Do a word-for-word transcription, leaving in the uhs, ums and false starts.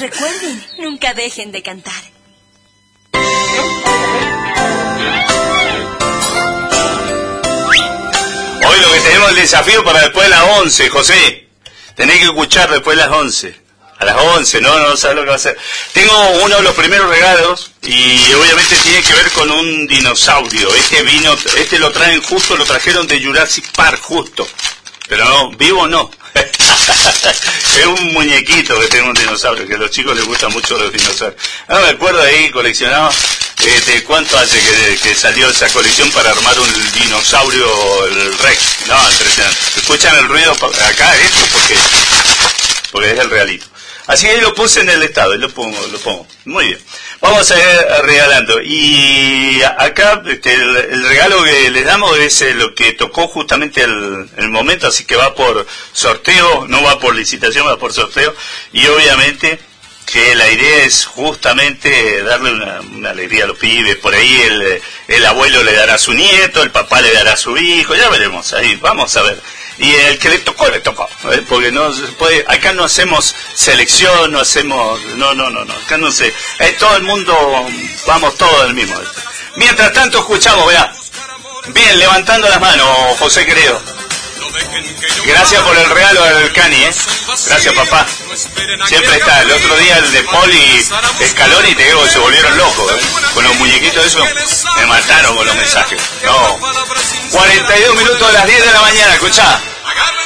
recuerden, nunca dejen de cantar. Hoy lo que tenemos el desafío para después de las once, José. Tenés que escuchar después de las once. A las once, no, no sabes lo que va a hacer. Tengo uno de los primeros regalos y obviamente tiene que ver con un dinosaurio. Este vino, este lo traen justo, lo trajeron de Jurassic Park justo. Pero no, vivo no. Es un muñequito que tiene un dinosaurio, que a los chicos les gustan mucho los dinosaurios. No me acuerdo ahí, coleccionaba, este, ¿cuánto hace que, que salió esa colección para armar un dinosaurio, el Rex? No, impresionante. ¿Escuchan el ruido acá? Esto porque, porque es el realito. Así que ahí lo puse en el estado, y lo pongo, lo pongo. Muy bien. Vamos a ir regalando. Y acá este, el, el regalo que les damos es eh, lo que tocó justamente el, el momento, así que va por sorteo, no va por licitación, va por sorteo. Y obviamente que la idea es justamente darle una, una alegría a los pibes. Por ahí el, el abuelo le dará a su nieto, el papá le dará a su hijo, ya veremos ahí, vamos a ver. Y el que le tocó, le tocó, ¿eh? Porque no se puede, acá no hacemos selección, no hacemos, no, no, no, no, acá no sé, eh, todo el mundo, vamos todos del mismo. Mientras tanto escuchamos, vea, bien, levantando las manos, José querido. Gracias por el regalo del Cani, ¿eh? Gracias, papá. Siempre está. El otro día el de Poli Scaloni, te digo que se volvieron locos, ¿eh? Con los muñequitos esos, me mataron con los mensajes. No. cuarenta y dos minutos de las diez de la mañana, escuchá.